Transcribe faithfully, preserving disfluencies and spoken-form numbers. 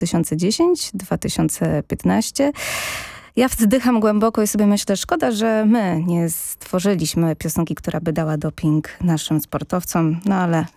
tysiące dziesiąty, dwa tysiące piętnasty. Ja wzdycham głęboko i sobie myślę, szkoda, że my nie stworzyliśmy piosenki, która by dała doping naszym sportowcom, no ale